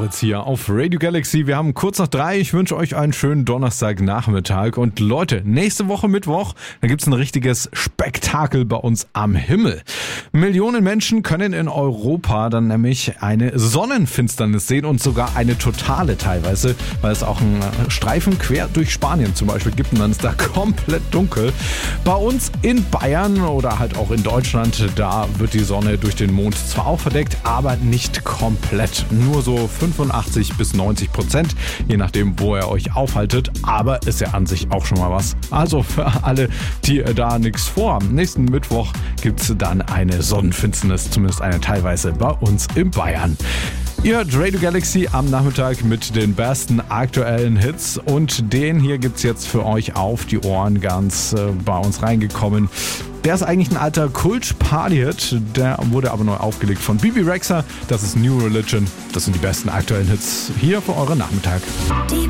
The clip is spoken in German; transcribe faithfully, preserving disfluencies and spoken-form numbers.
Moritz hier auf Radio Galaxy. Wir haben kurz nach drei. Ich wünsche euch einen schönen Donnerstagnachmittag. Und Leute, nächste Woche Mittwoch, da gibt's ein richtiges Spektakel bei uns am Himmel. Millionen Menschen können in Europa dann nämlich eine Sonnenfinsternis sehen und sogar eine totale teilweise, weil es auch einen Streifen quer durch Spanien zum Beispiel gibt und dann ist da komplett dunkel. Bei uns in Bayern oder halt auch in Deutschland, da wird die Sonne durch den Mond zwar auch verdeckt, aber nicht komplett. Nur so fünfundachtzig bis neunzig Prozent, je nachdem, wo ihr euch aufhaltet. Aber ist ja an sich auch schon mal was. Also für alle, die da nichts vorhaben. Nächsten Mittwoch gibt es dann eine Sonnenfinsternis, zumindest eine teilweise bei uns in Bayern. Ihr hört Radio Galaxy am Nachmittag mit den besten aktuellen Hits und den hier gibt's jetzt für euch auf die Ohren ganz äh, bei uns reingekommen. Der ist eigentlich ein alter Kult-Party-Hit, der wurde aber neu aufgelegt von Bebe Rexha. Das ist New Religion. Das sind die besten aktuellen Hits hier für euren Nachmittag. Die